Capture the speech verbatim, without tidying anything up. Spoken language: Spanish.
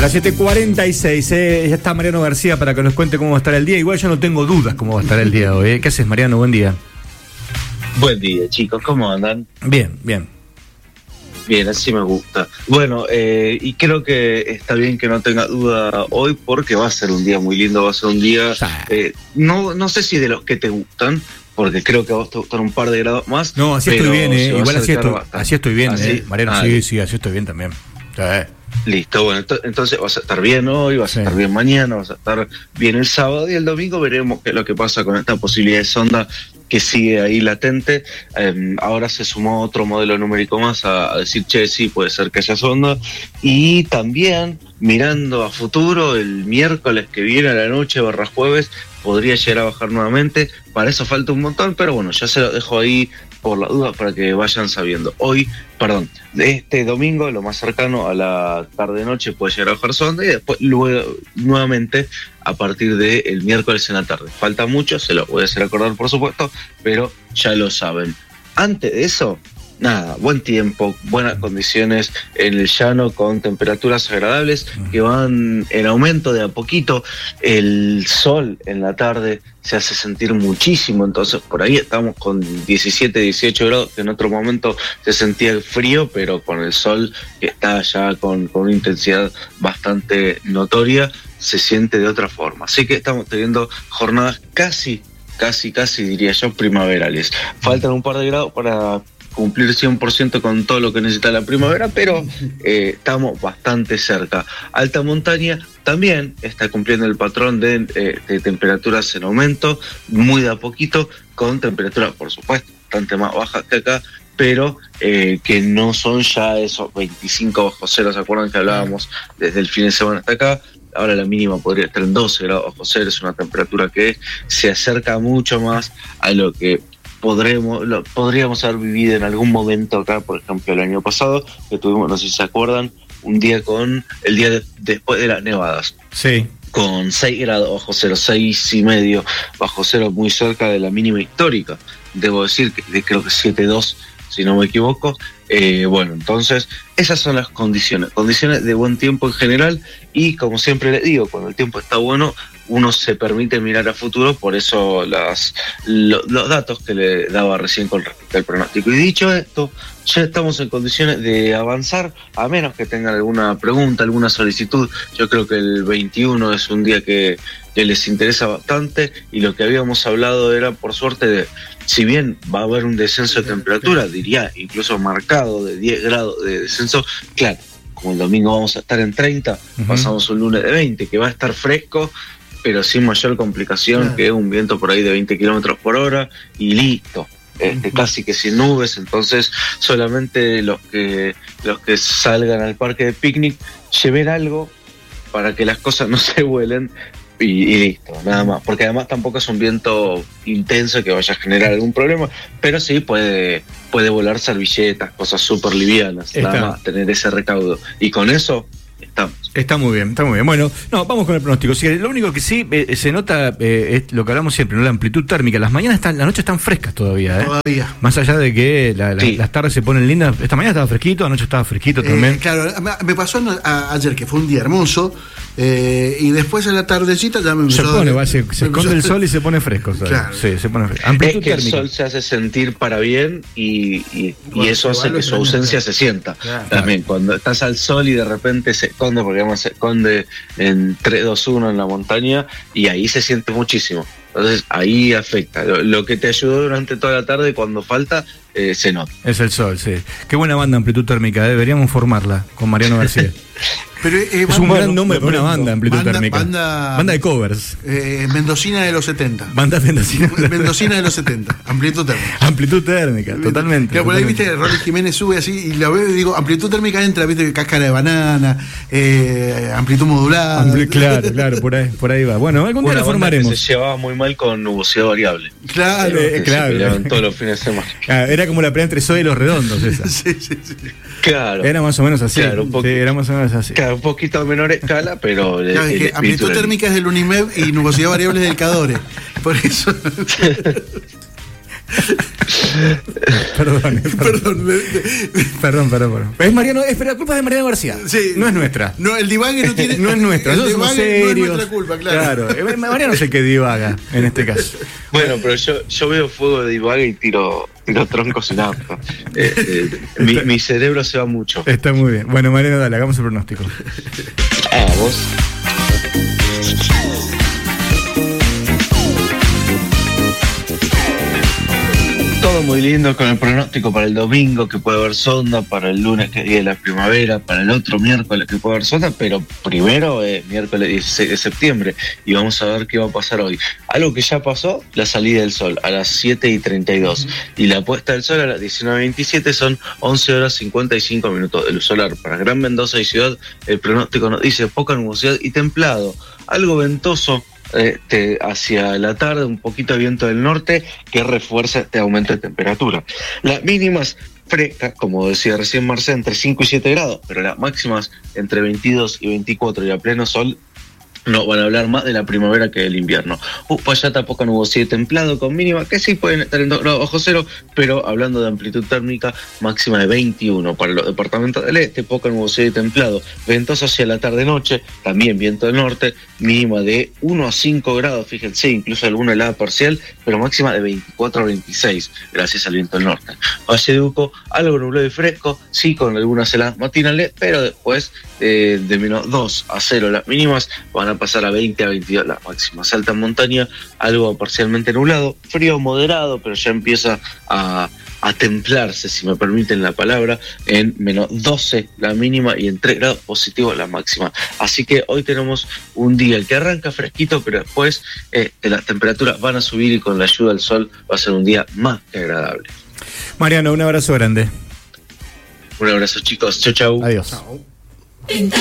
las siete cuarenta y seis, eh, ya está Mariano García para que nos cuente cómo va a estar el día. Igual yo no tengo dudas cómo va a estar el día hoy. ¿eh? ¿Qué haces, Mariano? Buen día. Buen día, chicos. ¿Cómo andan? Bien, bien. Bien, así me gusta. Bueno, eh, y creo que está bien que no tenga duda hoy porque va a ser un día muy lindo, va a ser un día, eh, no, no sé si de los que te gustan, porque creo que a vos te gustan un par de grados más. No, así estoy bien, eh. Igual así estoy, bastante. así estoy bien, ¿Así? eh. Mariano, Ah, sí, sí, así estoy bien también. Sí. Listo, bueno, ento- entonces vas a estar bien hoy, vas Sí. a estar bien mañana, vas a estar bien el sábado y el domingo veremos qué es lo que pasa con esta posibilidad de sonda que sigue ahí latente. Eh, ahora se sumó otro modelo numérico más a, a decir, che, sí, puede ser que haya sonda. Y también, mirando a futuro, el miércoles que viene a la noche, barra jueves, podría llegar a bajar nuevamente. Para eso falta un montón, pero bueno, ya se lo dejo ahí por la duda para que vayan sabiendo. Hoy, perdón, este domingo, lo más cercano a la tarde-noche puede llegar a bajar sonda y después luego nuevamente a partir del miércoles en la tarde. Falta mucho, se lo voy a hacer acordar por supuesto, pero ya lo saben. Antes de eso, nada, buen tiempo, buenas condiciones en el llano con temperaturas agradables que van en aumento de a poquito. El sol en la tarde se hace sentir muchísimo, entonces por ahí estamos con diecisiete, dieciocho grados, que en otro momento se sentía el frío, pero con el sol que está ya con, con una intensidad bastante notoria, se siente de otra forma. Así que estamos teniendo jornadas casi, casi, casi diría yo, primaverales. Faltan un par de grados para cumplir cien por ciento con todo lo que necesita la primavera, pero eh, estamos bastante cerca. Alta montaña también está cumpliendo el patrón de, eh, de temperaturas en aumento, muy de a poquito, con temperaturas, por supuesto, bastante más bajas que acá, pero eh, que no son ya esos veinticinco bajo cero. ¿Se acuerdan que hablábamos desde el fin de semana hasta acá? Ahora la mínima podría estar en doce grados bajo cero, es una temperatura que se acerca mucho más a lo que podremos, lo, podríamos haber vivido en algún momento acá, por ejemplo el año pasado, que tuvimos, no sé si se acuerdan, un día con, el día de, después de las nevadas. Sí. Con seis grados bajo cero, seis y medio bajo cero, muy cerca de la mínima histórica. Debo decir que de, creo que siete dos, si no me equivoco. Eh, bueno, entonces esas son las condiciones, condiciones de buen tiempo en general, y como siempre les digo, cuando el tiempo está bueno, uno se permite mirar a futuro, por eso las, lo, los datos que le daba recién con respecto al pronóstico. Y dicho esto, ya estamos en condiciones de avanzar, a menos que tengan alguna pregunta, alguna solicitud. Yo creo que el veintiuno es un día que, que les interesa bastante, y lo que habíamos hablado era, por suerte, de, si bien va a haber un descenso de temperatura, diría incluso marcado de diez grados de descenso, claro, como el domingo vamos a estar en treinta, uh-huh. Pasamos un lunes de veinte, que va a estar fresco, pero sin mayor complicación, claro, que un viento por ahí de veinte kilómetros por hora y listo, este, uh-huh. Casi que sin nubes. Entonces solamente los que los que salgan al parque de picnic lleven algo para que las cosas no se vuelen y, y listo, nada más, porque además tampoco es un viento intenso que vaya a generar algún problema, pero sí puede puede volar servilletas, cosas súper livianas. Está. Nada más tener ese recaudo, y con eso estamos. Está muy bien, está muy bien. Bueno, no, vamos con el pronóstico. Sí, lo único que sí eh, se nota eh, es lo que hablamos siempre, ¿no? La amplitud térmica. Las mañanas están, las noches están frescas todavía, ¿eh? Todavía. Más allá de que la, la, sí. las tardes se ponen lindas. Esta mañana estaba fresquito, anoche estaba fresquito eh, también. Claro, me pasó a, ayer que fue un día hermoso, eh, y después en la tardecita ya me se empezó pone, a, va, se, se esconde el sol y se pone fresco, ¿sabes? Claro. Sí, se pone fresco. Amplitud es que térmica. El sol se hace sentir para bien, y, y, y eso hace que su ausencia se sienta. Claro. También cuando estás al sol y de repente se esconde, porque además se esconde en tres dos uno en la montaña, y ahí se siente muchísimo. Entonces ahí afecta. Lo, lo que te ayudó durante toda la tarde, cuando falta, eh, se nota. Es el sol, sí. Qué buena banda Amplitud Térmica, ¿eh? Deberíamos formarla con Mariano García. Pero, eh, es un gran nombre para una banda, Amplitud banda, Térmica. Banda, banda de covers. Eh, Mendocina de los setenta. Banda Mendocina. Mendocina de los setenta. Amplitud Térmica. Amplitud Térmica, totalmente. Claro, por ahí, viste, Rolly Jiménez sube así y la veo y digo, Amplitud Térmica entra, viste, cáscara de banana, eh, amplitud modulada. Ampli- claro, claro, por ahí, por ahí va. Bueno, algún día la formaremos. Que se llevaba muy mal con nubosidad variable. Claro, eh, claro. Se todos los fines de semana. Ah, era como la pelea entre Zoe y los Redondos esa. Sí, sí, sí. Claro. Era más o menos así. Claro, un poquito, sí, era más o menos así. Claro, un poquito menor escala, pero el, claro, es que amplitud térmica es del Unimeb y nubosidad variable es del Cadore. Por eso. Perdón, perdón. Perdón, perdón, perdón. Es Mariano, es la culpa de Mariano García. Sí. No es nuestra. No, el divague no tiene. No es nuestra. El divague serios. no es nuestra culpa, claro. Claro. Mariano es el que divaga en este caso. Bueno, pero yo, yo veo fuego de divague y tiro, tiro troncos en auto. Eh, eh, mi, mi cerebro se va mucho. Está muy bien. Bueno, Mariano, dale, hagamos el pronóstico. Ah, vos. Todo muy lindo con el pronóstico para el domingo, que puede haber sonda, para el lunes, que es día de la primavera, para el otro miércoles, que puede haber sonda, pero primero es miércoles dieciséis de septiembre y vamos a ver qué va a pasar hoy. Algo que ya pasó, la salida del sol a las siete y treinta y dos, uh-huh. y la puesta del sol a las diecinueve y veintisiete, son once horas cincuenta y cinco minutos de luz solar. Para Gran Mendoza y Ciudad, el pronóstico nos dice poca nubosidad y templado, algo ventoso Este, hacia la tarde, un poquito de viento del norte que refuerza este aumento de temperatura. Las mínimas frescas, como decía recién Marcelo, entre cinco y siete grados, pero las máximas entre veintidós y veinticuatro, y a pleno sol no van a hablar más de la primavera que del invierno. Uspallata, poca nubosidad y templado, con mínima que sí pueden estar en dos grados bajo cero, pero hablando de amplitud térmica, máxima de veintiuno. Para los departamentos del este, poca nubosidad y templado, ventoso hacia la tarde-noche, también viento del norte, mínima de uno a cinco grados, fíjense, incluso alguna helada parcial, pero máxima de veinticuatro a veintiséis, gracias al viento del norte. Valle de Uco, algo nublado y fresco, sí, con algunas heladas matinales, pero después eh, de menos dos a cero las mínimas, van a pasar a veinte a veintidós las máximas. Alta montaña, algo parcialmente nublado, frío moderado, pero ya empieza a, a templarse, si me permiten la palabra, en menos doce la mínima y en tres grados positivos la máxima. Así que hoy tenemos un día el que arranca fresquito, pero después eh, las temperaturas van a subir y con la ayuda del sol va a ser un día más que agradable. Mariano, un abrazo grande. Un abrazo, chicos. Chau, chau. Adiós. Chao.